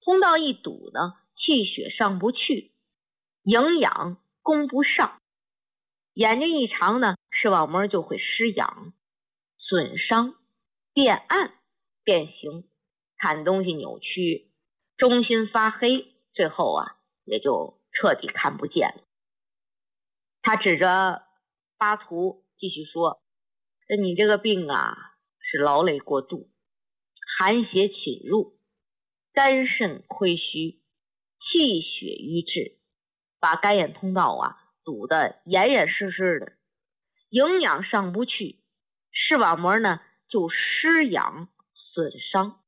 通道一堵呢，气血上不去，营养供不上，眼睛一长呢，视网膜就会失养、损伤、变暗、变形，看东西扭曲，中心发黑，最后啊也就彻底看不见了。他指着巴图继续说，你这个病啊是劳累过度，寒邪侵入，肝肾亏虚，气血瘀滞，把肝眼通道啊堵得严严实实的，营养上不去，视网膜呢就失养损伤，